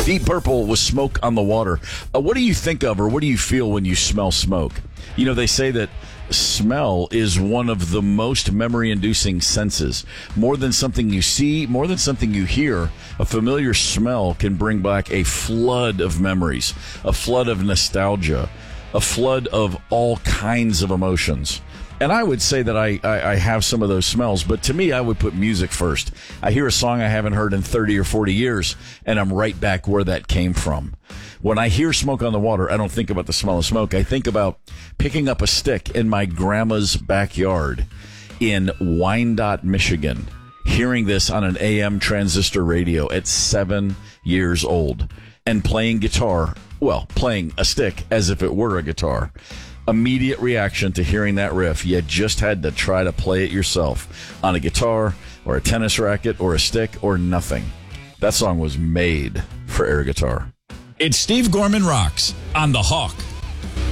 Deep Purple with Smoke on the Water. What do you think of, or what do you feel when you smell smoke? You know, they say that smell is one of the most memory-inducing senses. More than something you see, more than something you hear, a familiar smell can bring back a flood of memories, a flood of nostalgia, a flood of all kinds of emotions. And I would say that I have some of those smells, but to me, I would put music first. I hear a song I haven't heard in 30 or 40 years, and I'm right back where that came from. When I hear Smoke on the Water, I don't think about the smell of smoke. I think about picking up a stick in my grandma's backyard in Wyandotte, Michigan, hearing this on an AM transistor radio at 7 years old, and playing guitar, well, playing a stick as if it were a guitar. Immediate reaction to hearing that riff. You just had to try to play it yourself on a guitar or a tennis racket or a stick or nothing. That song was made for air guitar. It's Steve Gorman Rocks on The Hawk.